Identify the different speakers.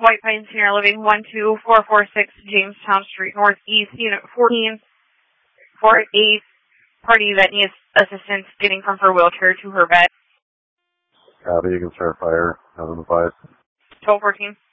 Speaker 1: White Pine Senior Living, 12446 Jamestown Street Northeast, Unit 14, for a party that needs assistance getting from her wheelchair to her bed.
Speaker 2: Copy, you can start fire. 1214.